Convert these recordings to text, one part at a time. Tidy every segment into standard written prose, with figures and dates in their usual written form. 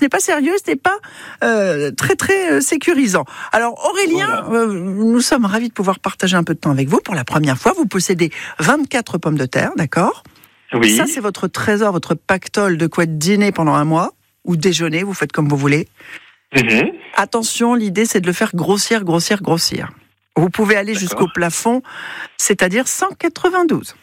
n'est pas sérieux, ce n'est pas très très sécurisant. Alors Aurélien, nous sommes ravis de pouvoir partager un peu de temps avec vous. Pour la première fois, vous possédez 24 pommes de terre, d'accord ? Oui. Ça, c'est votre trésor, votre pactole de quoi dîner pendant un mois, ou déjeuner, vous faites comme vous voulez. Attention, l'idée, c'est de le faire grossir. Vous pouvez aller jusqu'au plafond, c'est-à-dire 192.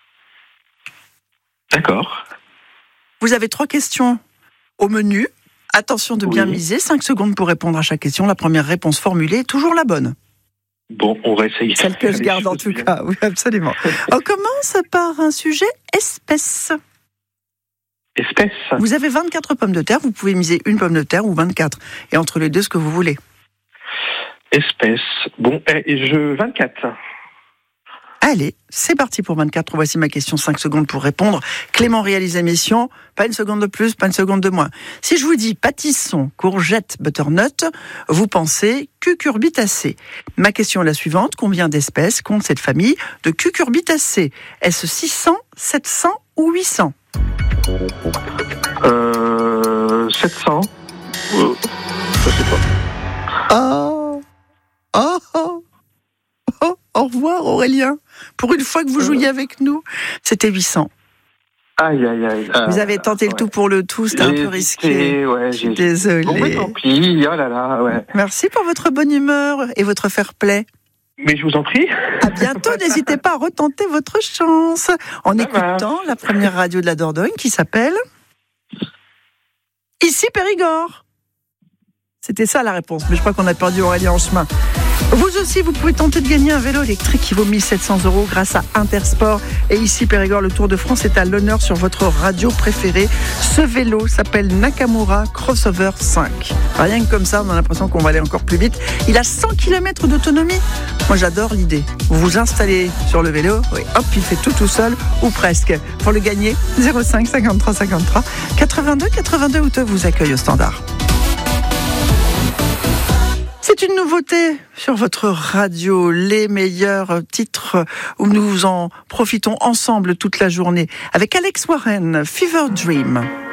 D'accord. Vous avez 3 questions au menu. Attention de bien miser, 5 secondes pour répondre à chaque question. La première réponse formulée est toujours la bonne. Bon, on va essayer. Celle que je garde en tout cas, oui, absolument. On commence par un sujet espèce. Espèce. Vous avez 24 pommes de terre, vous pouvez miser une pomme de terre ou 24. Et entre les deux, ce que vous voulez. Espèce. Bon, 24. Allez, c'est parti pour 24. Voici ma question, 5 secondes pour répondre. Clément réalise l'émission, pas une seconde de plus, pas une seconde de moins. Si je vous dis pâtisson, courgette, butternut, vous pensez cucurbitacées. Ma question est la suivante, combien d'espèces compte cette famille de cucurbitacées ? Est-ce 600, 700 ou 800 ? 700. Je sais pas. Au revoir Aurélien. Pour une fois que vous jouiez avec nous, c'était 800. Aïe. Vous avez tenté le tout pour le tout, c'était un peu risqué. Ouais, Désolé. Bon, mais tant pis, oh là là, ouais. Merci pour votre bonne humeur et votre fair play. Mais je vous en prie. À bientôt, n'hésitez pas à retenter votre chance en écoutant la première radio de la Dordogne qui s'appelle Ici Périgord. C'était ça la réponse, mais je crois qu'on a perdu Aurélien en chemin. Vous aussi, vous pouvez tenter de gagner un vélo électrique qui vaut 1 700 € grâce à Intersport. Et ici, Périgord, le Tour de France est à l'honneur sur votre radio préférée. Ce vélo s'appelle Nakamura Crossover 5. Rien que comme ça, on a l'impression qu'on va aller encore plus vite. Il a 100 km d'autonomie. Moi, j'adore l'idée. Vous vous installez sur le vélo, oui, hop, il fait tout seul, ou presque. Pour le gagner, 05 53 53 82 ou vous accueille au standard. C'est une nouveauté sur votre radio, les meilleurs titres où nous en profitons ensemble toute la journée avec Alex Warren, Fever Dream.